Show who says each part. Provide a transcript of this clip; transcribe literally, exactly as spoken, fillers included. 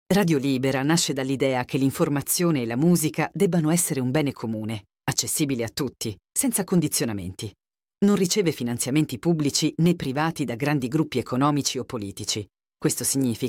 Speaker 1: Radio Libera nasce dall'idea che l'informazione e la musica debbano essere un bene comune, accessibile a tutti, senza condizionamenti. Non riceve finanziamenti pubblici né privati da grandi gruppi economici o politici. Questo significa